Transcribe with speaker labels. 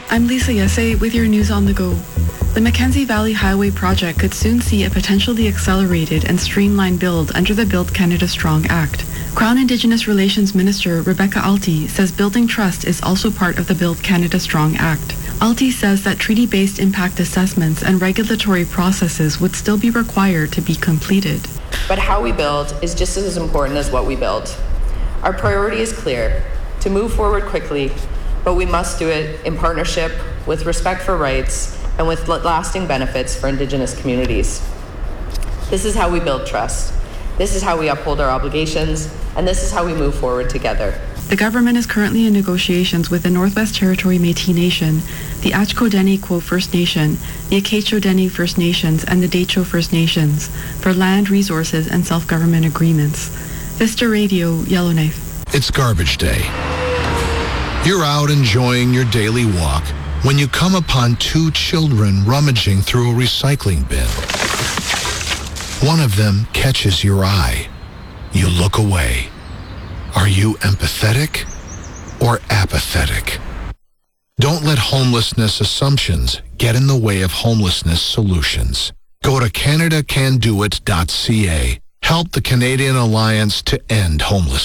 Speaker 1: I'm Lisa Yesse with your news on the go. The Mackenzie Valley Highway project could soon see a potentially accelerated and streamlined build under the Build Canada Strong Act. Crown Indigenous Relations Minister Rebecca Alty says building trust is also part of the Build Canada Strong Act. Alty says that treaty-based impact assessments and regulatory processes would still be required to be completed.
Speaker 2: But how we build is just as important as what we build. Our priority is clear, to move forward quickly, but we must do it in partnership with respect for rights and with lasting benefits for Indigenous communities. This is how we build trust. This is how we uphold our obligations, and this is how we move forward together.
Speaker 1: The government is currently in negotiations with the Northwest Territory Métis Nation, the Achko-Dene-Quo First Nation, the Akecho-Dene First Nations, and the Dehcho First Nations for land, resources, and self-government agreements. Vista Radio, Yellowknife.
Speaker 3: It's garbage day. You're out enjoying your daily walk when you come upon two children rummaging through a recycling bin. One of them catches your eye. You look away. Are you empathetic or apathetic? Don't let homelessness assumptions get in the way of homelessness solutions. Go to CanadaCanDoIt.ca. Help the Canadian Alliance to End Homelessness.